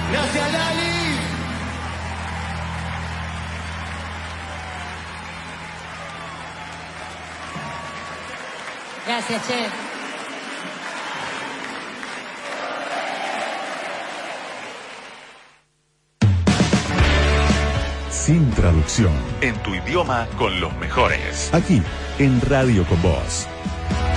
Gracias, Lali. Gracias, Che. Sin traducción. En tu idioma con los mejores. Aquí, en Radio Con Vos.